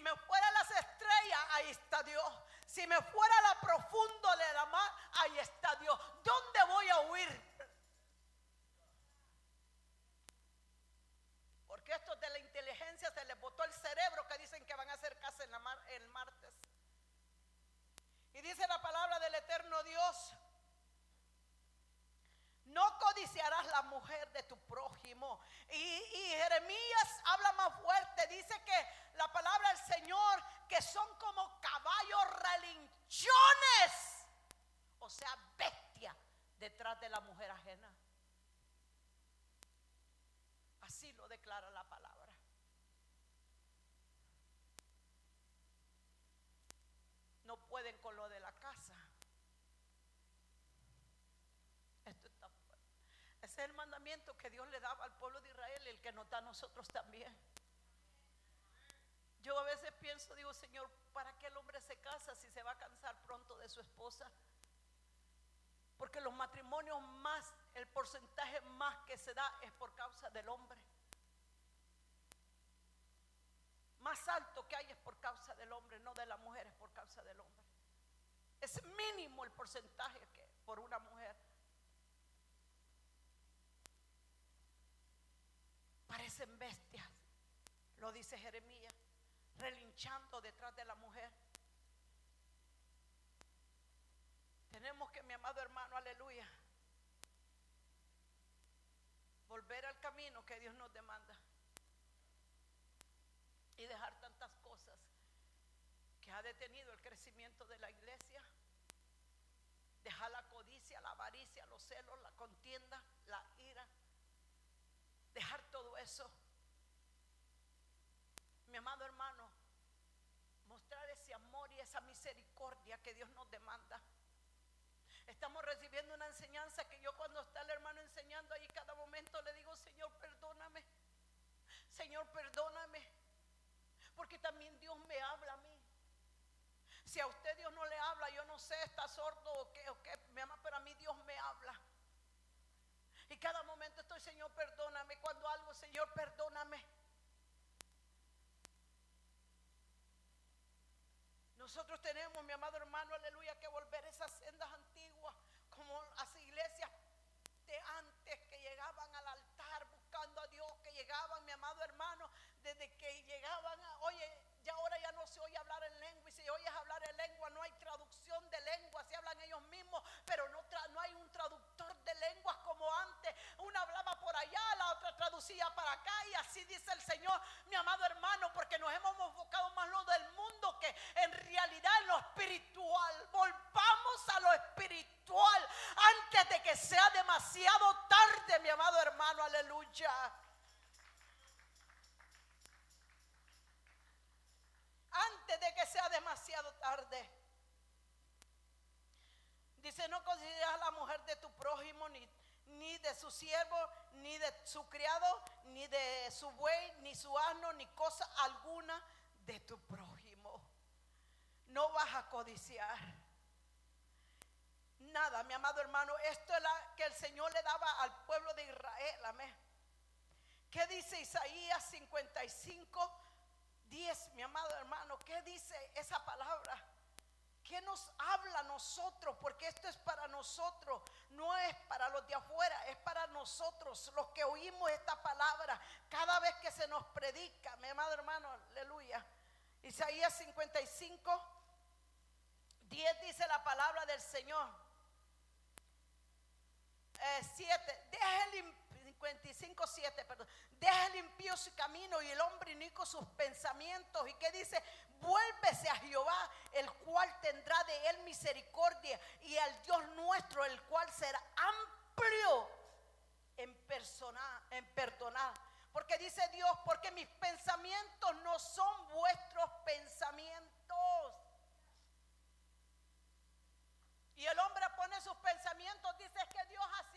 me fuera a las estrellas, ahí está Dios. Si me fuera a la profundo de la mar, ahí está Dios. ¿Dónde voy a huir? Porque estos de la inteligencia se les botó el cerebro, que dicen que van a hacer casa en la mar, el martes. Y dice la palabra del eterno Dios: no codiciarás la mujer de tu prójimo. Y Jeremías habla más fuerte. Dice que la palabra del Señor, que son como caballos relinchones, o sea, bestias detrás de la mujer ajena. Así lo declara la palabra. No pueden con lo de la casa. Esto está fuerte. Ese es el mandamiento que Dios le daba al pueblo de Israel y el que nos da a nosotros también. Yo a veces pienso, digo, Señor, ¿para qué el hombre se casa si se va a cansar pronto de su esposa? Porque los matrimonios más, el porcentaje más que se da es por causa del hombre. Más alto que hay es por causa del hombre, no de la mujer, es por causa del hombre. Es mínimo el porcentaje que por una mujer. Parecen bestias, lo dice Jeremías, relinchando detrás de la mujer. Tenemos que, mi amado hermano, aleluya, volver al camino que Dios nos demanda y dejar tantas cosas que ha detenido el crecimiento de la iglesia. Dejar la codicia, la avaricia, los celos, la contienda, la ira. Dejar todo eso, mi amado hermano, mostrar ese amor y esa misericordia que Dios nos demanda. Estamos recibiendo una enseñanza que yo, cuando está el hermano enseñando ahí, cada momento le digo: Señor, perdóname, Señor, perdóname, porque también Dios me habla a mí. Si a usted Dios no le habla, yo no sé, está sordo o qué, mi amor, pero a mí Dios me habla. Y cada momento estoy: Señor, perdóname. Cuando algo, Señor, perdóname. Nosotros tenemos, mi amado hermano, aleluya, que volver a esas sendas antiguas, como las iglesias de antes, que llegaban al altar buscando a Dios, que llegaban, mi amado hermano, desde que llegaban oye, ya ahora ya no se oye hablar en lengua, y si oyes hablar en lengua no hay traducción de lengua, se hablan ellos mismos, pero no hay un traductor de lenguas como antes. Una hablaba por allá, la otra traducía para acá, y así dice el Señor, mi amado hermano, porque nos hemos enfocado más en lo del mundo que en realidad en lo espiritual. Volvamos a lo espiritual antes de que sea demasiado tarde, mi amado hermano, aleluya. Antes de que sea demasiado tarde. Dice: no consideras a la mujer de tu prójimo, ni de su siervo, ni de su criado, ni de su buey, ni su asno, ni cosa alguna de tu prójimo. No vas a codiciar nada, mi amado hermano. Esto es que el Señor le daba al pueblo de Israel. Amén. ¿Qué dice Isaías 55, 10, mi amado hermano? ¿Qué dice esa palabra? ¿Qué nos habla a nosotros? Porque esto es para nosotros, no es para los de afuera, es para nosotros, los que oímos esta palabra cada vez que se nos predica, mi amado hermano, aleluya. Isaías 55, 10 dice la palabra del Señor. 7, deje 55, 7, perdón. Deja el impío su camino y el hombre inicuo sus pensamientos. ¿Y qué dice? Vuélvese a Jehová, el cual tendrá de él misericordia, y al Dios nuestro, el cual será amplio en perdonar. Porque dice Dios: porque mis pensamientos no son vuestros pensamientos. Y el hombre pone sus pensamientos, dice: es que Dios así